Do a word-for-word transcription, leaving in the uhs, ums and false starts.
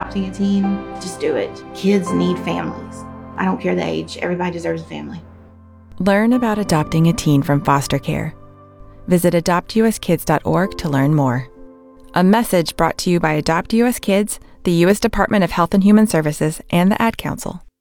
adopting a teen, just do it. Kids need families. I don't care the age. Everybody deserves a family. Learn about adopting a teen from foster care. Visit adopt u s kids dot org to learn more. A message brought to you by Adopt U S Kids, the U S Department of Health and Human Services, and the Ad Council.